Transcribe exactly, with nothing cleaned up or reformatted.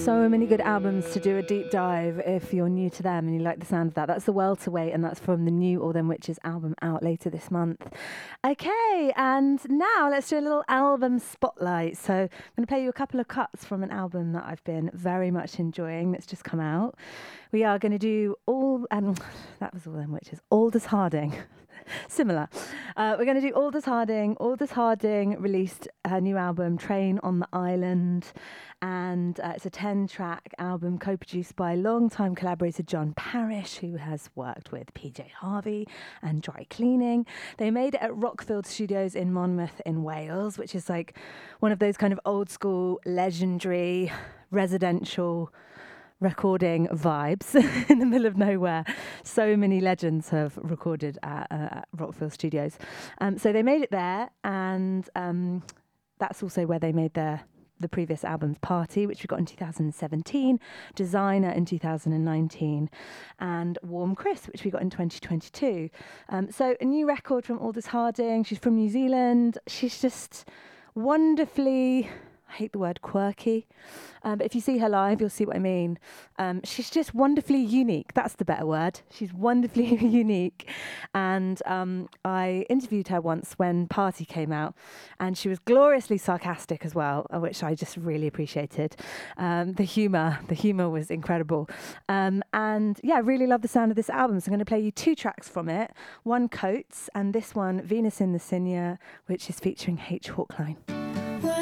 So many good albums to do a deep dive if you're new to them and you like the sound of that. That's The Welterweight, and that's from the new All Them Witches album out later this month. Okay, and now let's do a little album spotlight. So I'm going to play you a couple of cuts from an album that I've been very much enjoying that's just come out. We are going to do all, um, that was All Them Witches, Aldous Harding. Similar. Uh, we're going to do Aldous Harding. Aldous Harding released her new album, Train on the Island, and uh, it's a ten-track album co-produced by longtime collaborator John Parrish, who has worked with P J Harvey and Dry Cleaning. They made it at Rockfield Studios in Monmouth in Wales, which is like one of those kind of old-school, legendary, residential recording vibes in the middle of nowhere. So many legends have recorded at, uh, at Rockfield Studios. Um, so they made it there, and um, that's also where they made their the previous albums, Party, which we got in two thousand seventeen, Designer in two thousand nineteen, and Warm Chris, which we got in twenty twenty-two. Um, so a new record from Aldous Harding. She's from New Zealand. She's just wonderfully, I hate the word quirky, um, but if you see her live, you'll see what I mean. Um, she's just wonderfully unique. That's the better word. She's wonderfully unique. And um, I interviewed her once when Party came out, and she was gloriously sarcastic as well, uh, which I just really appreciated. Um, the humour, the humour was incredible. Um, and yeah, I really love the sound of this album. So I'm going to play you two tracks from it. One, Coates, and this one, Venus in the Cinia, which is featuring H. Hawkline.